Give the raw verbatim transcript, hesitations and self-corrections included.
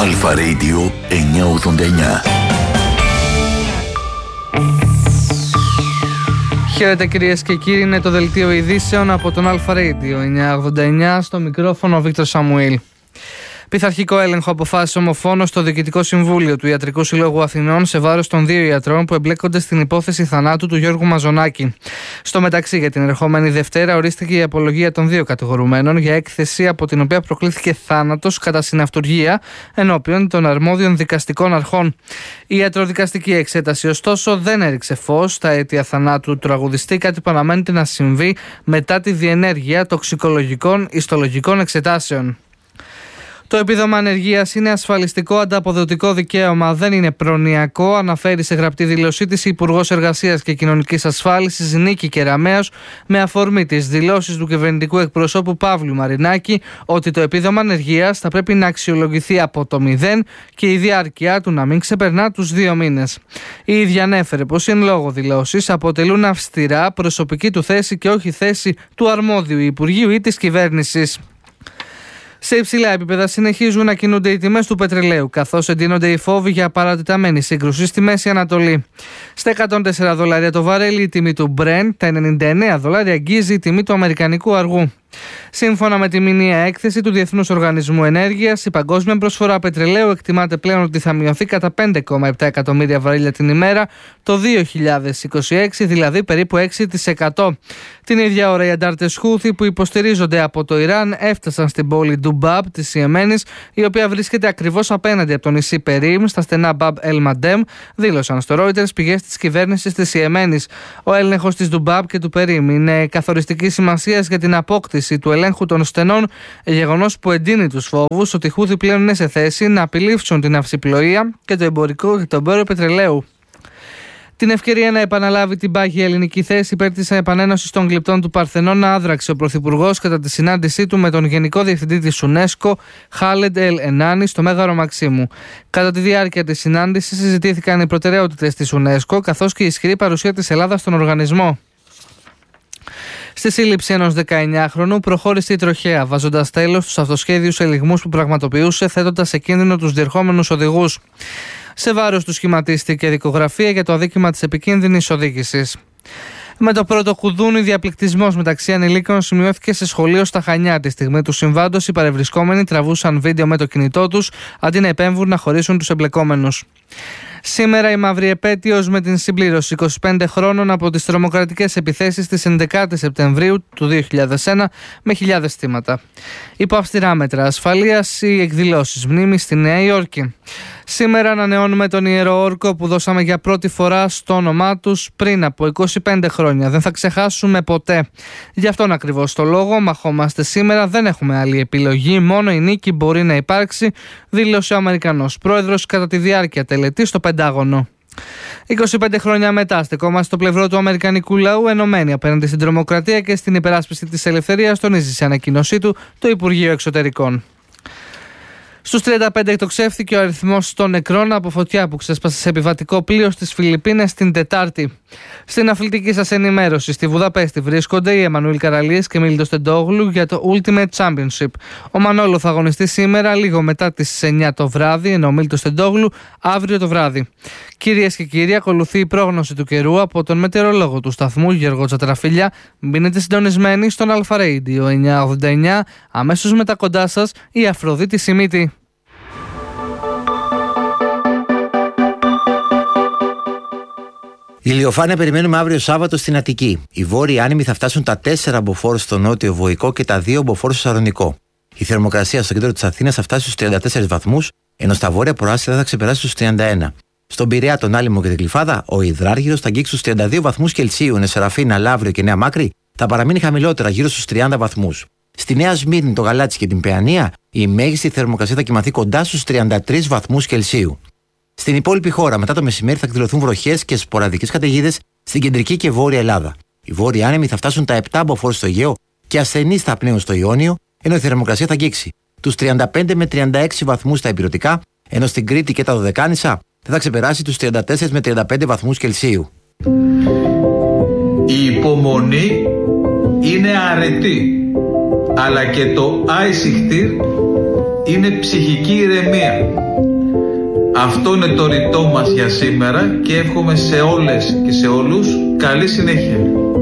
Αλφα Radio εννιακόσια ογδόντα εννιά. Χαίρετε κυρίες και κύριοι, είναι το δελτίο ειδήσεων από τον Αλφα Radio εννιακόσια ογδόντα εννιά, στο μικρόφωνο ο Βίκτορ Σαμουήλ. Πειθαρχικό έλεγχο αποφάσισε ομοφόνος στο Διοικητικό Συμβούλιο του Ιατρικού Συλλόγου Αθηνών σε βάρος των δύο ιατρών που εμπλέκονται στην υπόθεση θανάτου του Γιώργου Μαζονάκη. Στο μεταξύ, για την ερχόμενη Δευτέρα ορίστηκε η απολογία των δύο κατηγορουμένων για έκθεση από την οποία προκλήθηκε θάνατος κατά συναυτουργία ενώπιον των αρμόδιων δικαστικών αρχών. Η ιατροδικαστική εξέταση, ωστόσο, δεν έριξε φως στα αίτια θανάτου του τραγουδιστή, κάτι που αναμένεται να συμβεί μετά τη διενέργεια τοξικολογικών ιστολογικών εξετάσεων. Το επίδομα ανεργίας είναι ασφαλιστικό ανταποδοτικό δικαίωμα, δεν είναι προνοιακό, αναφέρει σε γραπτή δήλωσή της η Υπουργός Εργασίας και Κοινωνικής Ασφάλισης Νίκη Κεραμέως, με αφορμή τις δηλώσεις του κυβερνητικού εκπροσώπου Παύλου Μαρινάκη ότι το επίδομα ανεργίας θα πρέπει να αξιολογηθεί από το μηδέν και η διάρκεια του να μην ξεπερνά τους δύο μήνες. Η ίδια ανέφερε πως οι εν λόγω δηλώσεις αποτελούν αυστηρά προσωπική του θέση και όχι θέση του αρμόδιου Υπουργείου ή της κυβέρνησης. Σε υψηλά επίπεδα συνεχίζουν να κινούνται οι τιμές του πετρελαίου, καθώς εντείνονται οι φόβοι για παρατεταμένη σύγκρουση στη Μέση Ανατολή. Στα εκατόν τέσσερα δολάρια το βαρέλι η τιμή του Brent, τα ενενήντα εννέα δολάρια αγγίζει η τιμή του αμερικανικού αργού. Σύμφωνα με τη μηνιαία έκθεση του Διεθνούς Οργανισμού Ενέργειας, η παγκόσμια προσφορά πετρελαίου εκτιμάται πλέον ότι θα μειωθεί κατά πέντε κόμμα επτά εκατομμύρια βαρέλια την ημέρα το δύο χιλιάδες είκοσι έξι, δηλαδή περίπου έξι τοις εκατό. Την ίδια ώρα οι αντάρτες Χούθι που υποστηρίζονται από το Ιράν έφτασαν στην πόλη Ντουμπάμπ της Ιεμένης, η οποία βρίσκεται ακριβώς απέναντι από το νησί Περίμ, στα στενά Μπαμπ Ελ Μαντέμ, δήλωσαν στο Reuters πηγές της κυβέρνησης της Ιεμένης. Ο έλεγχος της Ντουμπάμπ και του Περίμ είναι καθοριστική σημασία για την απόκτηση του ελέγχου των στενών, γεγονός που εντείνει τους φόβους ότι οι Χούθι πλέον είναι σε θέση να απειλήψουν την αυσιπλοεία και το εμπορικό και το εμπόριο πετρελαίου. Την ευκαιρία να επαναλάβει την πάγια ελληνική θέση υπέρ της επανένωσης των γλυπτών του Παρθενών άδραξε ο Πρωθυπουργός κατά τη συνάντησή του με τον Γενικό Διευθυντή της UNESCO, Χάλεντ Ελ Ενάνη, στο Μέγαρο Μαξίμου. Κατά τη διάρκεια της συνάντησης συζητήθηκαν οι προτεραιότητες της UNESCO, καθώς και η ισχυρή παρουσία της Ελλάδας στον οργανισμό. Στη σύλληψη ενός δεκαεννιάχρονου προχώρησε η τροχέα, βάζοντας τέλος στους αυτοσχέδιους ελιγμούς που πραγματοποιούσε, θέτοντας σε κίνδυνο τους διερχόμενους οδηγούς. Σε βάρος του σχηματίστηκε δικογραφία για το αδίκημα της επικίνδυνης οδήγησης. Με το πρώτο κουδούνι, διαπληκτισμός μεταξύ ανηλίκων σημειώθηκε σε σχολείο στα Χανιά. Τη στιγμή του συμβάντος, οι παρευρισκόμενοι τραβούσαν βίντεο με το κινητό τους αντί να επέμβουν να χωρίσουν τους εμπλεκόμενους. Σήμερα η μαύρη επέτειος με την συμπλήρωση είκοσι πέντε χρόνων από τις τρομοκρατικές επιθέσεις της έντεκα Σεπτεμβρίου του δύο χιλιάδες ένα με χιλιάδες θύματα. Υπό αυστηρά μέτρα ασφαλείας, οι εκδηλώσεις μνήμης στη Νέα Υόρκη. Σήμερα ανανεώνουμε τον Ιερό Όρκο που δώσαμε για πρώτη φορά στο όνομά τους πριν από είκοσι πέντε χρόνια. Δεν θα ξεχάσουμε ποτέ. Γι' αυτόν ακριβώς το λόγο μαχόμαστε σήμερα, δεν έχουμε άλλη επιλογή, μόνο η νίκη μπορεί να υπάρξει, δήλωσε ο Αμερικανός πρόεδρος κατά τη διάρκεια τελετής στο Πεντάγωνο. είκοσι πέντε χρόνια μετά στεκόμαστε στο πλευρό του αμερικανικού λαού, ενωμένοι απέναντι στην τρομοκρατία και στην υπεράσπιση της ελευθερίας, τονίζει σε ανακοίνωσή του το Υπουργείο Εξωτερικών. Στους τριάντα πέντε εκτοξεύθηκε ο αριθμός των νεκρών από φωτιά που ξέσπασε σε επιβατικό πλοίο στις Φιλιππίνες την Τετάρτη. Στην αθλητική σας ενημέρωση, στη Βουδαπέστη βρίσκονται οι Εμμανουήλ Καραλίες και Μίλτος Τεντόγλου για το Ultimate Championship. Ο Μανόλο θα αγωνιστεί σήμερα λίγο μετά τις εννιά το βράδυ, ενώ ο Μίλτος Τεντόγλου αύριο το βράδυ. Κυρίες και κύριοι, ακολουθεί η πρόγνωση του καιρού από τον μετεωρολόγο του σταθμού Γιώργο Τσατραφίλια. Μείνετε συντονισμένοι στον Αλφα Radio εννιακόσια ογδόντα εννιά, αμέσως μετά κοντά σας η Αφροδίτη Σιμίτη. Ηλιοφάνεια περιμένουμε αύριο Σάββατο στην Αττική. Οι βόρειοι άνεμοι θα φτάσουν τα τέσσερα μποφόρ στο νότιο Βοϊκό και τα δύο μποφόρ στο Σαρονικό. Η θερμοκρασία στο κέντρο της Αθήνας θα φτάσει στους τριάντα τέσσερις βαθμούς, ενώ στα βόρεια προάστια θα ξεπεράσει στους τριάντα ένα. Στον Πειραιά, τον Άλυμο και την Γλυφάδα, ο Ιδράργυρος θα αγγίξει στους τριάντα δύο βαθμούς Κελσίου, ενώ Σεραφίνα, Λαύριο και Νέα Μάκρη θα παραμείνει χαμηλότερα, γύρω στους τριάντα βαθμούς. Στη Νέα Σμύρνη, το Γαλάτσι και την Παιανία, η μέγιστη θερμοκρασία θα κοιμαθεί κοντά στους τριάντα τρεις βαθμούς Κελσίου. Στην υπόλοιπη χώρα, μετά το μεσημέρι θα εκδηλωθούν βροχές και σποραδικές καταιγίδες στην κεντρική και βόρεια Ελλάδα. Οι βόρειοι άνεμοι θα φτάσουν τα επτά μποφόρ στο Αιγαίο και ασθενείς θα πνέουν στο Ιόνιο, ενώ η θερμοκρασία θα αγγίξει τους τριάντα πέντε με τριάντα έξι βαθμούς στα Ηπειρωτικά, ενώ στην Κρήτη και τα Δωδεκάνησα δεν θα ξεπεράσει τους τριάντα τέσσερα με τριάντα πέντε βαθμούς Κελσίου. Η υπομονή είναι αρετή, αλλά και το άισιχτήρ είναι ψυχική ηρεμία. Αυτό είναι το ρητό μας για σήμερα και εύχομαι σε όλες και σε όλους καλή συνέχεια.